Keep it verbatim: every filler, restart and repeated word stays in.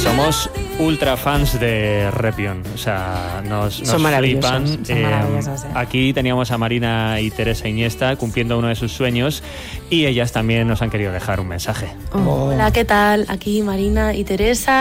Somos ultra fans de Repion, o sea, nos, nos son flipan. Son eh, maravillosos, eh. Aquí teníamos a Marina y Teresa Iniesta cumpliendo uno de sus sueños y ellas también nos han querido dejar un mensaje. Oh. Hola, ¿qué tal? Aquí Marina y Teresa.